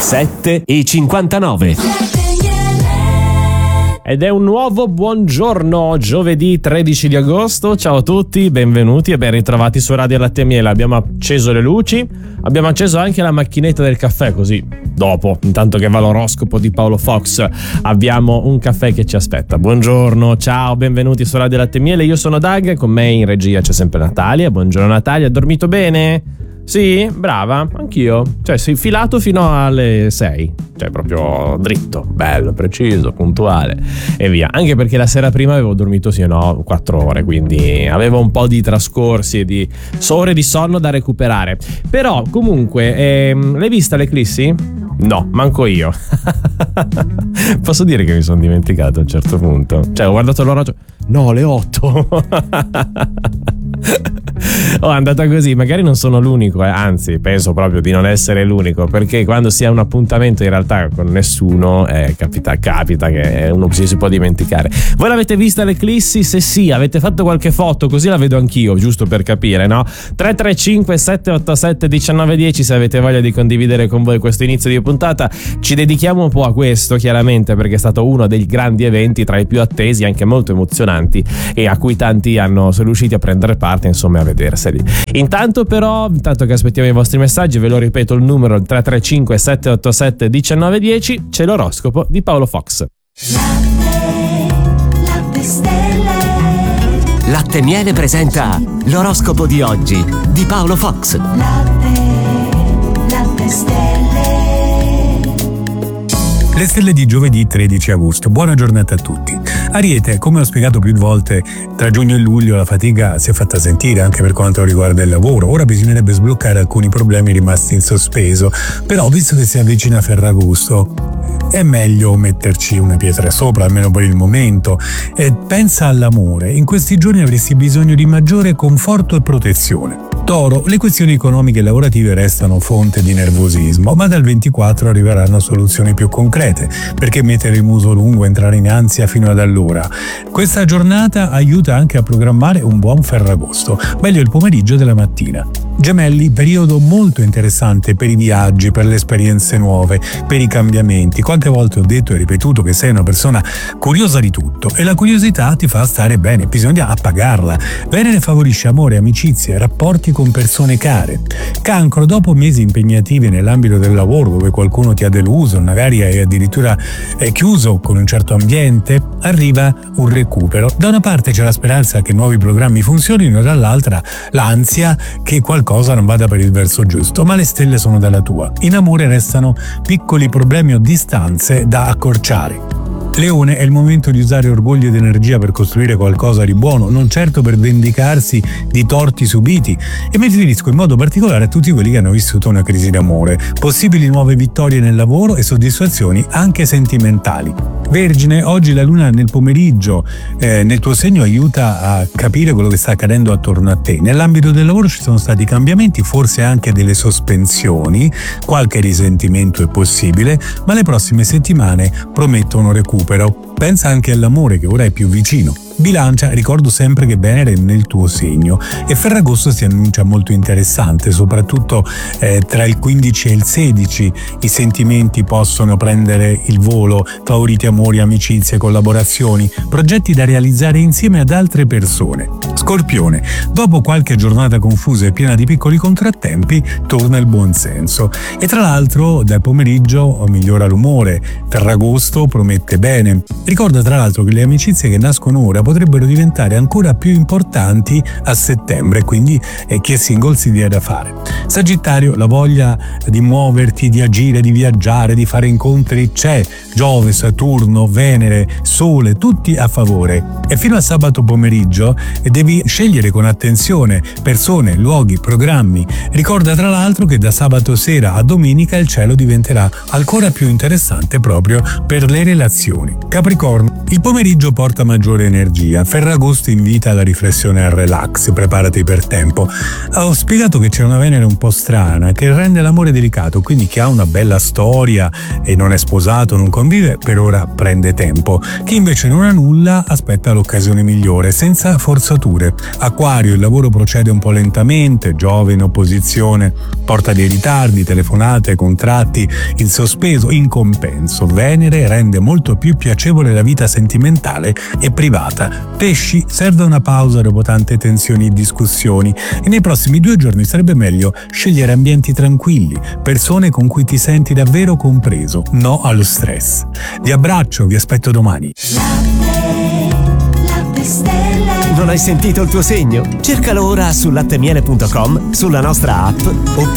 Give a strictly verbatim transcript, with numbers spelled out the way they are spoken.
sette e cinquantanove. Ed è un nuovo buongiorno, giovedì tredici di agosto. Ciao a tutti, benvenuti e ben ritrovati su Radio Latte e Miele. Abbiamo acceso le luci, abbiamo acceso anche la macchinetta del caffè, così dopo, intanto che va l'oroscopo di Paolo Fox, abbiamo un caffè che ci aspetta. Buongiorno, ciao, benvenuti su Radio Latte e Miele. Io sono Dag, con me in regia c'è sempre Natalia. Buongiorno Natalia, hai dormito bene? Sì, brava, anch'io. Cioè, sei filato fino alle sei. Cioè, proprio dritto, bello, preciso, puntuale e via. Anche perché la sera prima avevo dormito, sì o no, quattro ore, quindi avevo un po' di trascorsi e di ore di sonno da recuperare. Però, comunque, ehm, l'hai vista l'eclissi? No, manco io. Posso dire che mi sono dimenticato a un certo punto. Cioè, ho guardato l'orologio. No, le otto. Oh, è andata così, magari non sono l'unico, eh. Anzi, penso proprio di non essere l'unico, perché quando si ha un appuntamento in realtà con nessuno, eh, capita, capita che uno si, si può dimenticare. Voi l'avete vista l'eclissi? Se sì, avete fatto qualche foto, così la vedo anch'io, giusto per capire, no? tre tre cinque sette otto sette uno nove uno zero se avete voglia di condividere con voi questo inizio di puntata. Ci dedichiamo un po' a questo, chiaramente, perché è stato uno dei grandi eventi tra i più attesi, anche molto emozionanti, e a cui tanti hanno sono riusciti a prendere parte, insomma, a vederseli. Intanto però, intanto che aspettiamo i vostri messaggi, ve lo ripeto il numero tre tre cinque sette otto sette uno nove uno zero, c'è l'oroscopo di Paolo Fox. Latte, latte stelle. Latte e Miele presenta l'oroscopo di oggi di Paolo Fox. Latte, latte stelle. Le stelle di giovedì tredici agosto. Buona giornata a tutti. Ariete, come ho spiegato più volte, tra giugno e luglio la fatica si è fatta sentire anche per quanto riguarda il lavoro. Ora bisognerebbe sbloccare alcuni problemi rimasti in sospeso, però visto che si avvicina Ferragosto è meglio metterci una pietra sopra, almeno per il momento. E pensa all'amore. In questi giorni avresti bisogno di maggiore conforto e protezione. Toro, le questioni economiche e lavorative restano fonte di nervosismo, ma dal ventiquattro arriveranno soluzioni più concrete. Perché mettere il muso lungo e entrare in ansia fino ad allora? Questa giornata aiuta anche a programmare un buon Ferragosto, meglio il pomeriggio della mattina. Gemelli, periodo molto interessante per i viaggi, per le esperienze nuove, per i cambiamenti. Quante volte ho detto e ripetuto che sei una persona curiosa di tutto e la curiosità ti fa stare bene, bisogna appagarla. Venere favorisce amore, amicizie, rapporti con persone care. Cancro, dopo mesi impegnativi nell'ambito del lavoro dove qualcuno ti ha deluso, magari hai addirittura è chiuso con un certo ambiente, arriva un recupero. Da una parte c'è la speranza che nuovi programmi funzionino, dall'altra l'ansia che qualcosa non vada per il verso giusto, ma le stelle sono dalla tua. In amore restano piccoli problemi o distanze da accorciare. Leone, è il momento di usare orgoglio ed energia per costruire qualcosa di buono, non certo per vendicarsi di torti subiti. E mi riferisco in modo particolare a tutti quelli che hanno vissuto una crisi d'amore. Possibili nuove vittorie nel lavoro e soddisfazioni anche sentimentali. Vergine, oggi la luna nel pomeriggio eh, nel tuo segno aiuta a capire quello che sta accadendo attorno a te. Nell'ambito del lavoro ci sono stati cambiamenti, forse anche delle sospensioni, qualche risentimento è possibile, ma le prossime settimane promettono recupero. Pensa anche all'amore che ora è più vicino. Bilancia, ricordo sempre che Venere è nel tuo segno e Ferragosto si annuncia molto interessante, soprattutto eh, tra il quindici e il sedici i sentimenti possono prendere il volo, favoriti amori, amicizie, collaborazioni, progetti da realizzare insieme ad altre persone. Scorpione, dopo qualche giornata confusa e piena di piccoli contrattempi, torna il buonsenso e tra l'altro dal pomeriggio migliora l'umore. Ferragosto promette bene. Ricorda tra l'altro che le amicizie che nascono ora potrebbero diventare ancora più importanti a settembre, quindi eh, chi è single si dia da fare. Sagittario, la voglia di muoverti, di agire, di viaggiare, di fare incontri c'è. Giove, Saturno, Venere, Sole, tutti a favore. E fino a sabato pomeriggio devi scegliere con attenzione persone, luoghi, programmi. Ricorda tra l'altro che da sabato sera a domenica il cielo diventerà ancora più interessante proprio per le relazioni. Capricorno, il pomeriggio porta maggiore energia energia. Ferragosto invita alla riflessione e al relax, preparati per tempo. Ho spiegato che c'è una Venere un po' strana che rende l'amore delicato, quindi chi ha una bella storia e non è sposato, non convive, per ora prende tempo. Chi invece non ha nulla aspetta l'occasione migliore, senza forzature. Acquario, il lavoro procede un po' lentamente, Giove in opposizione porta dei ritardi, telefonate, contratti in sospeso. In compenso, Venere rende molto più piacevole la vita sentimentale e privata. Pesci, serve una pausa dopo tante tensioni e discussioni e nei prossimi due giorni sarebbe meglio scegliere ambienti tranquilli, persone con cui ti senti davvero compreso, no allo stress. Vi abbraccio, vi aspetto domani. Latte, latte stelle. Non hai sentito il tuo segno? Cercalo ora su lattemiele punto com, sulla nostra app oppure